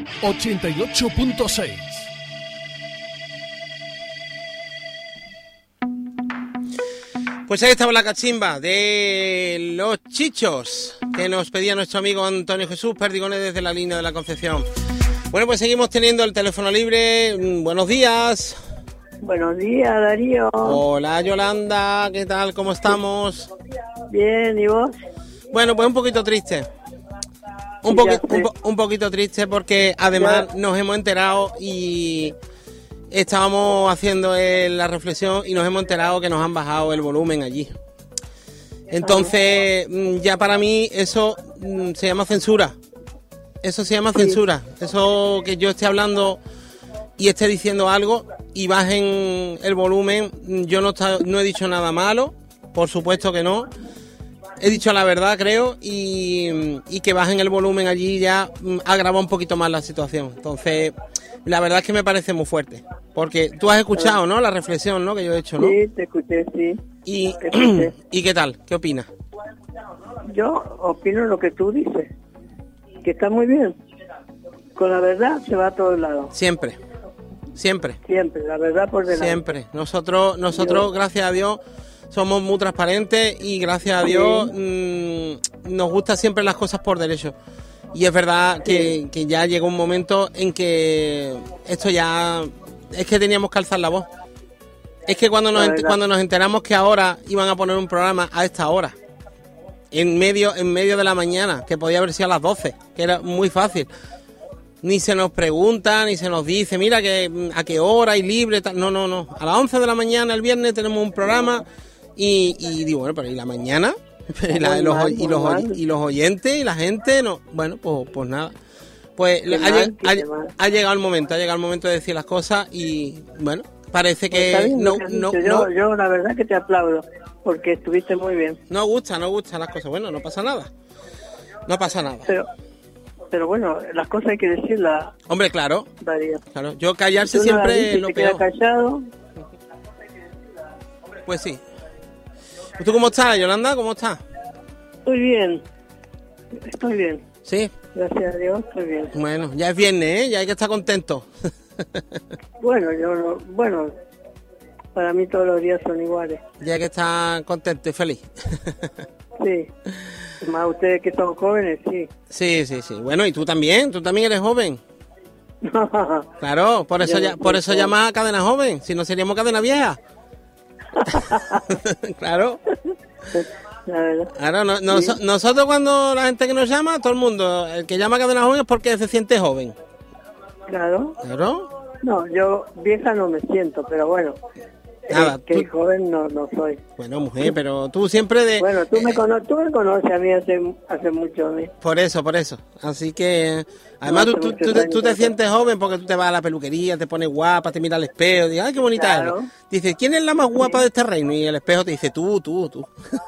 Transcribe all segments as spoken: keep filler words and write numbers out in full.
ochenta y ocho punto seis. Pues ahí estaba la cachimba de los Chichos que nos pedía nuestro amigo Antonio Jesús Perdigones desde la línea de la Concepción. Bueno, pues seguimos teniendo el teléfono libre. Buenos días. Buenos días, Darío. Hola, Yolanda, ¿qué tal? ¿Cómo estamos? Bien, ¿y vos? Bueno, pues un poquito triste. Un, Sí, poqui ya un, po un poquito triste porque además ya nos hemos enterado y estábamos haciendo eh, la reflexión y nos hemos enterado que nos han bajado el volumen allí. Entonces, ah. ya para mí eso mm, se llama censura. Eso se llama sí. censura. Eso que yo esté hablando y esté diciendo algo y bajen el volumen. Yo no, está, no he dicho nada malo, por supuesto que no. He dicho la verdad, creo, y, y que bajen el volumen allí ya agrava un poquito más la situación. Entonces, la verdad es que me parece muy fuerte. Porque tú has escuchado, ¿no? La reflexión, ¿no? Que yo he hecho, ¿no? Sí, te escuché, sí. Y, te escuché. ¿Y qué tal? ¿Qué opinas? Yo opino lo que tú dices. Que está muy bien. Con la verdad se va a todos lados. Siempre. Siempre. Siempre, la verdad por delante. Siempre. Nosotros, nosotros, gracias a Dios, somos muy transparentes y gracias a Dios sí. mmm, nos gustan siempre las cosas por derecho. Y es verdad que, sí. que ya llegó un momento en que esto ya... Es que teníamos que alzar la voz. Es que cuando nos, cuando nos enteramos que ahora iban a poner un programa a esta hora, en medio, en medio de la mañana, que podía haber sido a las doce, que era muy fácil. Ni se nos pregunta, ni se nos dice, mira, que a qué hora hay libre, tal. No, no, no. A las once de la mañana el viernes tenemos un programa y, y digo, bueno, pero ¿y la mañana? ¿Y, la, los, mal, y, los, y los oyentes y la gente? No. Bueno, pues, pues nada. Pues ha, mal, ha, ha, ha llegado el momento, ha llegado el momento de decir las cosas y, bueno, parece que pues no, no, yo, no. Yo la verdad que te aplaudo, porque estuviste muy bien. No gusta, no gustan las cosas. Bueno, no pasa nada. No pasa nada. Pero, pero bueno, las cosas hay que decirlas. Hombre, claro. Darío. Claro. Yo callarse si siempre dices, es lo te peor. Quedas callado. Pues sí. ¿Tú cómo estás, Yolanda? ¿Cómo estás? Estoy bien. Estoy bien. ¿Sí? Gracias a Dios, estoy bien. Bueno, ya es viernes, ¿eh? Ya hay que estar contento. Bueno, yo no... Bueno, para mí todos los días son iguales. Ya hay que estar contento y feliz. Sí. Más ustedes que son jóvenes, sí. Sí, sí, sí. Bueno, y tú también, tú también eres joven. Claro, por eso ya, por eso llamas cadena joven, si no seríamos cadena vieja. Claro. La verdad. Claro, no, no, sí. Nosotros cuando la gente que nos llama, todo el mundo, el que llama cadena joven es porque se siente joven. Claro. Claro. No, yo vieja no me siento, pero bueno. Nada, eh, que tú... joven no, no soy. Bueno, mujer, pero tú siempre de... Bueno, tú, eh, me, cono tú me conoces a mí hace, hace mucho. ¿eh? Por eso, por eso. Así que... Además, no, tú, tú, tú, te, tú te sientes joven porque tú te vas a la peluquería, te pones guapa, te miras al espejo, dices, ay, qué bonita claro. eres. Dices, ¿quién es la más guapa sí. de este reino? Y el espejo te dice, tú, tú, tú.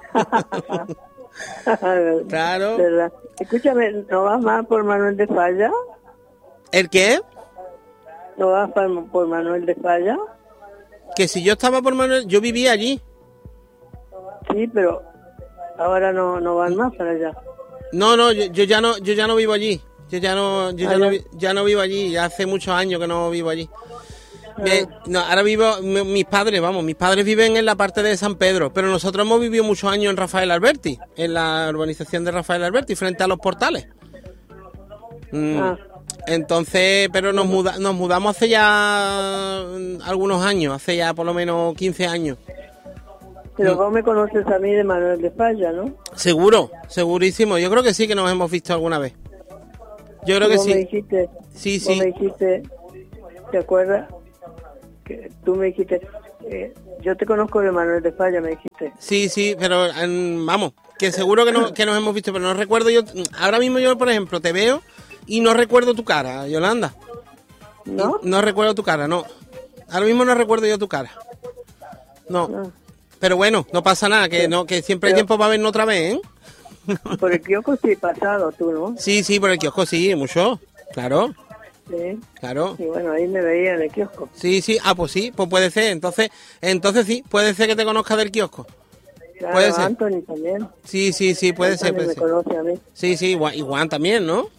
Claro. ¿Verdad? Escúchame, ¿no vas más por Manuel de Falla? ¿El qué? ¿No vas por Manuel de Falla? Que si yo estaba por Manuel, yo vivía allí. Sí, pero ahora no, no van más para allá. No, no, yo, yo ya no, yo ya no vivo allí. Yo ya no, yo ya no, ya no vivo allí. Ya hace muchos años que no vivo allí. Ah. Bien, no, ahora vivo, mi, mis padres, vamos, mis padres viven en la parte de San Pedro, pero nosotros hemos vivido muchos años en Rafael Alberti, en la urbanización de Rafael Alberti, frente a los portales. Mm. Ah. Entonces, pero nos, muda, nos mudamos hace ya algunos años, hace ya por lo menos quince años. Pero vos me conoces a mí de Manuel de Falla, ¿no? Seguro, segurísimo. Yo creo que sí que nos hemos visto alguna vez. Yo creo que vos sí. Me dijiste, sí, vos sí. me dijiste, ¿te acuerdas? Que tú me dijiste, eh, yo te conozco de Manuel de Falla, me dijiste. Sí, sí, pero um, vamos, que seguro que, no, que nos hemos visto, pero no recuerdo yo. Ahora mismo yo, por ejemplo, te veo y no recuerdo tu cara, Yolanda. ¿No? Y no recuerdo tu cara, no. Ahora mismo no recuerdo yo tu cara. No. no. Pero bueno, no pasa nada, que no que siempre hay tiempo para vernos otra vez, ¿eh? Por el kiosco sí pasado, tú, ¿no? Sí, sí, por el kiosco sí, mucho. Claro. Sí. Claro. Y bueno, ahí me veía en el kiosco. Sí, sí, ah, pues sí, pues puede ser. Entonces, entonces sí, puede ser que te conozca del kiosco. Claro, puede ser. Anthony también. Sí, sí, sí, puede Anthony ser, puede me ser. conoce a mí. Sí, sí, y Juan también, ¿no?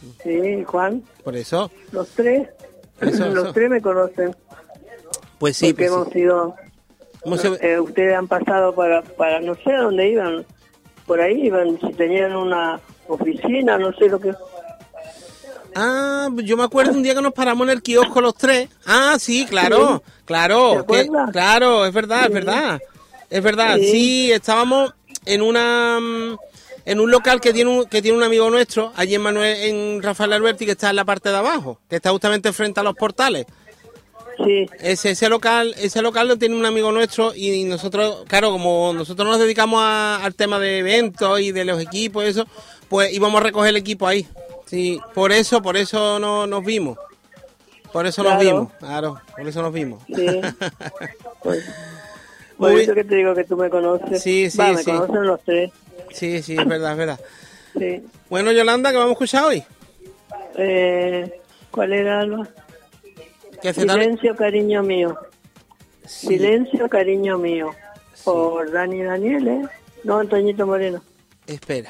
Sí, Juan. Por eso. Los tres, Eso, los eso. tres me conocen. Pues sí, Porque pues hemos sí. ido, Hemos ido- eh, ustedes han pasado para, para no sé a dónde iban, por ahí iban, si tenían una oficina, no sé lo que... Ah, yo me acuerdo un día que nos paramos en el kiosco los tres. Ah, sí, claro, claro. ¿Te que- acuerdas? claro, es verdad, es Sí. verdad. Es verdad, sí. Sí. estábamos en una mm, en un local que tiene un, que tiene un amigo nuestro, allí en Manuel, en Rafael Alberti, que está en la parte de abajo, que está justamente frente a los portales. Sí, Ese, ese local, ese local lo tiene un amigo nuestro y nosotros, claro, como nosotros nos dedicamos a- al tema de eventos y de los equipos y eso, pues íbamos a recoger el equipo ahí. Sí, por eso, por eso no, nos vimos. Por eso nos Claro. vimos, claro, por eso nos vimos. sí. Pues, Muy por bien. eso que te digo que tú me conoces. Sí, sí, Va, me sí. conocen los tres. Sí, sí, es verdad, es verdad. Sí. Bueno, Yolanda, ¿qué vamos a escuchar hoy? Eh, ¿Cuál era Alba? Que se tal- Silencio, cariño mío. Sí. Silencio, cariño mío. Por Dani Daniel, ¿eh? No, Antoñito Moreno. Espera.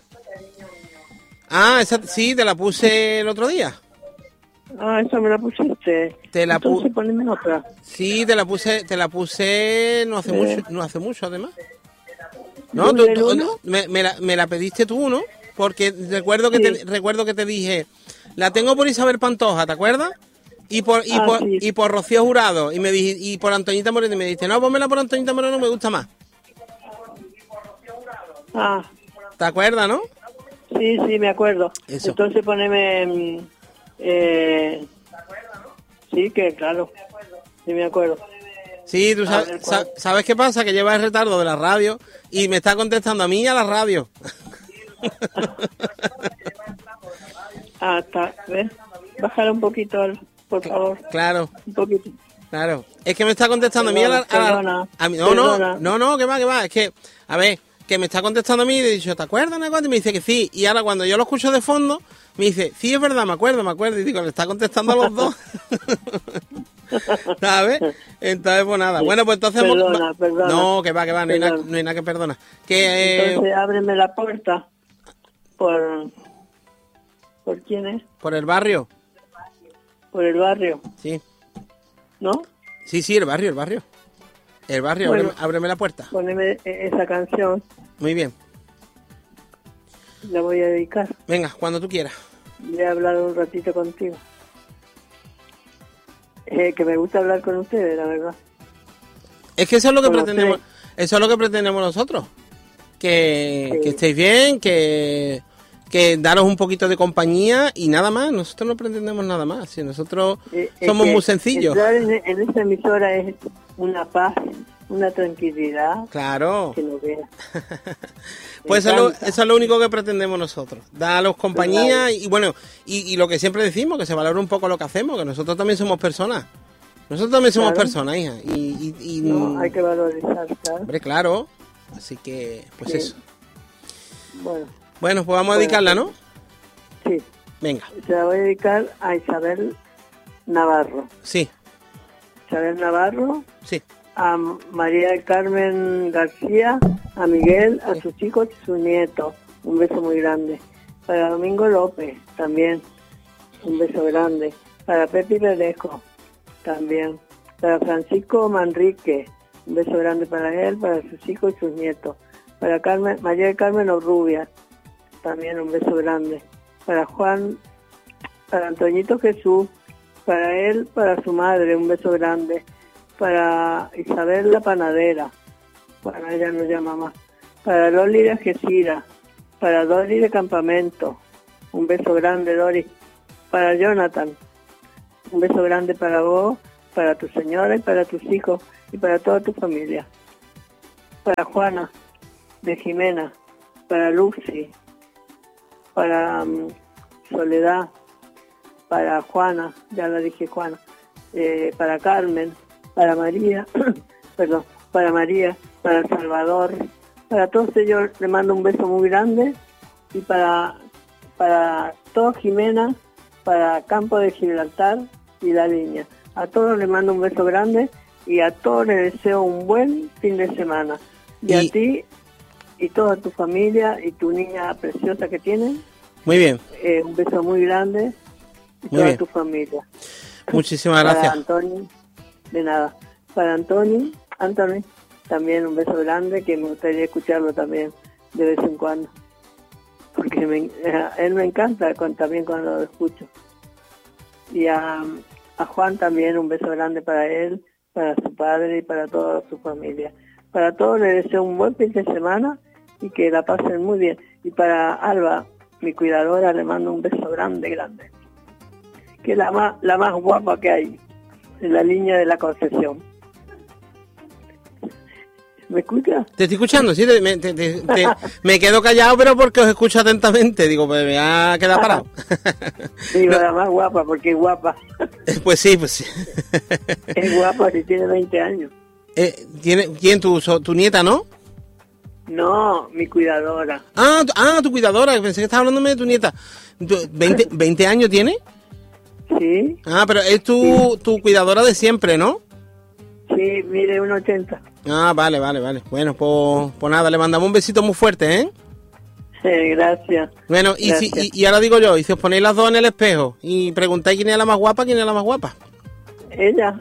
Ah, esa, sí, te la puse el otro día. Ah, esa me la pusiste. Te la pu- Entonces poneme otra. Sí, te la puse, te la puse no hace Eh. mucho, no hace mucho además. No, ¿Luz tú- del tú- uno? me, me la, me la pediste tú, ¿no? Porque recuerdo que Sí. te, recuerdo que te dije, la tengo por Isabel Pantoja, ¿te acuerdas? Y por y Ah, por sí. y por Rocío Jurado y me dij- y por Antoñita Moreno y me dijiste, "No, pónmela por Antoñita Moreno, me gusta más." Ah, ¿Te acuerdas, no? sí, sí, me acuerdo. Eso. Entonces poneme... mm, Eh, sí, que claro. Sí, me acuerdo. Sí, tú A sabes, ver, ¿cuál? sa- ¿sabes qué pasa? Que lleva el retardo de la radio y me está contestando a mí y a la radio. Ah, está. ¿Ves? Bájala un poquito, Alba, por favor. Claro, Un poquito. claro. Es que me está contestando a mí a la... a la- Perdona, a mí- no, no, perdona. no, no, que va, que va. Es que, a ver, que me está contestando a mí y le he dicho, ¿te acuerdas, Naco? Y me dice que sí. Y ahora cuando yo lo escucho de fondo, me dice, sí, es verdad, me acuerdo, me acuerdo. Y digo, le está contestando a los dos. ¿Sabes? Entonces, pues nada. Bueno, pues entonces... Perdona, perdona. No, que va, que va, no hay, nada, Perdona. no hay nada que perdonar. Que... eh, Entonces ábreme la puerta. Por... ¿Por quién es? por el barrio. Por el barrio, Sí. ¿no? Sí, sí, el barrio, el barrio. El barrio, Bueno. ábreme, ábreme la puerta. Poneme e- esa canción. Muy bien. La voy a dedicar. Venga, cuando tú quieras. Voy a hablar un ratito contigo. Eh, que me gusta hablar con ustedes, la verdad. Es que eso es lo que Conocer. pretendemos, eso es lo que pretendemos nosotros. Que, Sí. que estéis bien, que, que daros un poquito de compañía y nada más. Nosotros no pretendemos nada más. Si nosotros Eh, es somos que muy sencillos. Entrar en, en esta emisora es una paz, una tranquilidad Claro. que no veas. Pues Me eso es, lo, encanta. eso es lo único que pretendemos nosotros. Daros compañía Claro. y bueno, y, y lo que siempre decimos, que se valore un poco lo que hacemos, que nosotros también somos personas. Nosotros también somos Claro. personas, hija. Y, y, y- No, hay que valorizar, claro. Hombre, claro. Así que, pues Sí. eso. Bueno, Bueno, pues vamos a Bueno, dedicarla, ¿no? sí. Venga, Se la voy a dedicar a Isabel Navarro. sí, Isabel Navarro, sí. a María del Carmen García, a Miguel, a sus hijos y sus nietos. Un beso muy grande. Para Domingo López, también. Un beso grande. Para Pepe Verdejo, también. Para Francisco Manrique, un beso grande para él, para sus hijos y sus nietos. Para Carmen, María del Carmen Orrubia, también un beso grande. Para Juan, para Antoñito Jesús, para él, para su madre, un beso grande. Para Isabel la panadera, bueno, ella no llama más. Para Loli de Algeciras, para Dori de Campamento, un beso grande, Dori. Para Jonathan, un beso grande para vos, para tu señora y para tus hijos y para toda tu familia. Para Juana de Jimena, para Lucy, para um, Soledad, para Juana, ya la dije Juana, eh, para Carmen, para María, perdón, para María, para Salvador, para todos ellos les mando un beso muy grande y para, para toda Jimena, para Campo de Gibraltar y La Viña. A todos les mando un beso grande y a todos les deseo un buen fin de semana. Y, Y- a ti y toda tu familia y tu niña preciosa que tienen, Muy bien. Eh, un beso muy grande. Y Muy toda bien. tu familia. Muchísimas Para gracias. Antonio, de nada. Para Antonio, Antonio, también un beso grande, que me gustaría escucharlo también de vez en cuando. Porque me, a él me encanta con, también cuando lo escucho. Y a, a Juan también un beso grande para él, para su padre y para toda su familia. Para todos les deseo un buen fin de semana y que la pasen muy bien. Y para Alba, mi cuidadora, le mando un beso grande, grande. Que es la más, la más guapa que hay en la línea de la Concepción. ¿Me escucha? Te estoy escuchando, sí, te- me, te- te- te- me quedo callado, pero porque os escucho atentamente. Digo, pues me va a quedar parado. Digo, la más guapa, porque es guapa. Pues sí, pues sí. Es guapa si tiene veinte años. Eh, ¿tiene, ¿Quién? Tu, so- tu nieta, no? No, mi cuidadora. Ah, tu- ah, tu cuidadora, pensé que estabas hablándome de tu nieta. Tu- ¿veinte, veinte años tiene? Sí, Ah, pero es tu, tu cuidadora de siempre, ¿no? sí, mide un ochenta. Ah, vale, vale, vale. Bueno, pues, pues nada, le mandamos un besito muy fuerte, ¿eh? Eh, gracias. Bueno, y, si, Gracias. y, y ahora digo yo, y si os ponéis las dos en el espejo y preguntáis quién es la más guapa, quién es la más guapa. Ella.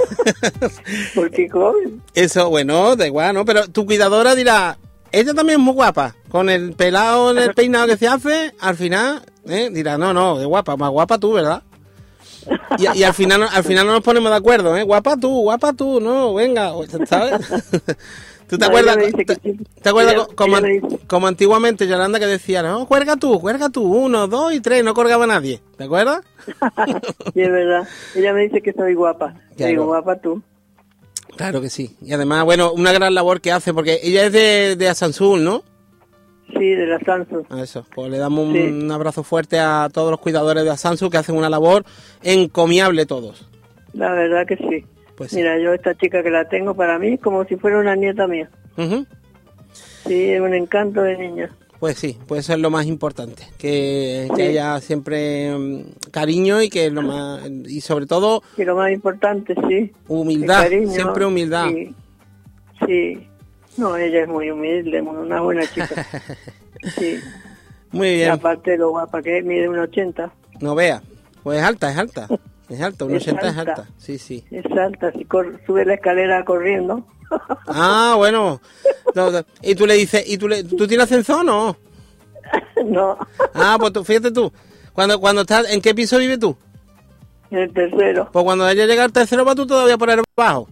Porque joven. Eso, bueno, da igual, ¿no? Pero tu cuidadora dirá, ella también es muy guapa. Con el pelado, en el peinado que se hace, al final, ¿eh? Dirá, no, no, de guapa, más guapa tú, ¿verdad? Y, y al final al final no nos ponemos de acuerdo, ¿eh? Guapa tú, guapa tú, no, venga, ¿sabes? ¿Tú te No, acuerdas, ella me dice te, que sí. te acuerdas Ella- co- como, ella me dice- como antiguamente Yolanda que decía, no, cuelga tú, cuelga tú, uno, dos y tres, no colgaba nadie, ¿te acuerdas? Sí, es verdad. Ella me dice que soy guapa. Le Claro. digo, guapa tú. Claro que sí. Y además, bueno, una gran labor que hace, porque ella es de, de Asansul, ¿no? Sí, de la Samsung. A eso, pues le damos un, Sí. un abrazo fuerte a todos los cuidadores de Asansul que hacen una labor encomiable todos. La verdad que sí. Pues sí. Mira, yo esta chica que la tengo para mí es como si fuera una nieta mía. Ujú. Sí, es un encanto de niña. Pues sí, pues eso es lo más importante, que, que Sí. haya siempre mm, cariño y que es lo más, y sobre todo Y lo más importante, sí. humildad, el cariño. siempre humildad. Sí. Sí. No, ella es muy humilde, muy- una buena chica. Sí. Muy Y bien, aparte de lo guapa que es, mide un ochenta. no vea, pues es alta, es alta, es alta, un Es ochenta es alta. alta, sí, sí. Es alta, si cor- sube la escalera corriendo. Ah, bueno, no, no. Y tú le dices, ¿y tú, le, tú tienes ascensor o no? No, Ah, pues tú, fíjate tú, cuando, cuando estás, ¿en qué piso vives tú? en el tercero, Pues cuando ella llega al tercero, vas tú todavía por el bajo.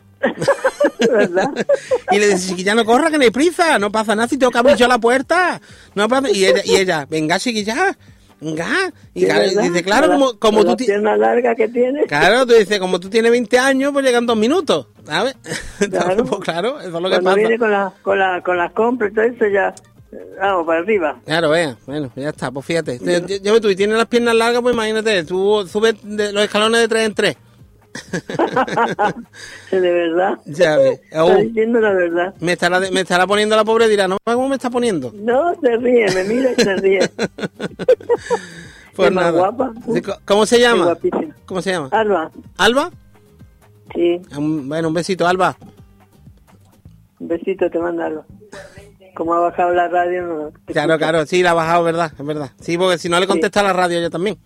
¿verdad? Y le dice, chiquilla, no corra, que no hay prisa, no pasa nada, si tengo que abrir yo la puerta. No pasa... Y ella, y ella, venga, chiquilla, venga. Y Sí, claro, ¿verdad? dice, claro, Con la- como, como con tú la ti- pierna larga que tiene. Claro, tú dices, como tú tienes veinte años, pues llegan dos minutos, ¿sabes? Claro. Pues claro, eso es lo que Cuando pasa. viene con, la, con, la, con las compras y todo eso ya, eh, vamos, para arriba. Claro, vea, bueno, ya está, pues fíjate. Yo, yo- yo- tú y tienes las piernas largas, pues imagínate, tú subes de los escalones de tres en tres. De verdad. Ya ves. Está Oh, diciendo la verdad. me, estará, me estará poniendo la pobre, dirá, no, ¿cómo me está poniendo? No, se ríe, me mira y se ríe. Pues Es más nada. guapa. Sí, co- ¿Cómo se llama? Es guapísima. ¿Cómo se llama? Alba, ¿Alba? sí, Un- bueno, un besito, Alba. un besito te manda Alba. Como ha bajado la radio, no. te Claro, escucha. claro, sí, la ha bajado, ¿verdad? Es verdad. Sí, porque si no le contesta a la radio yo también.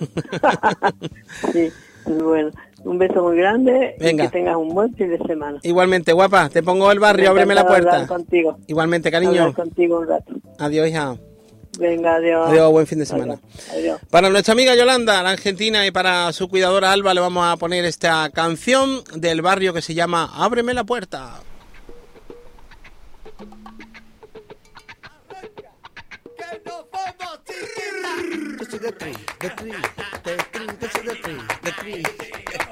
Sí, bueno, un beso muy grande Venga. y que tengas un buen fin de semana. Igualmente, guapa, te pongo el barrio, Me ábreme la encantaba puerta. hablar contigo. Igualmente, Hablar cariño. contigo un rato. Adiós, hija. Venga, adiós. Adiós, buen fin de semana. Adiós. Adiós. Para nuestra amiga Yolanda, la argentina, y para su cuidadora Alba, le vamos a poner esta canción del barrio que se llama Ábreme la puerta. This is the three, the three, the three, this is the three, the three.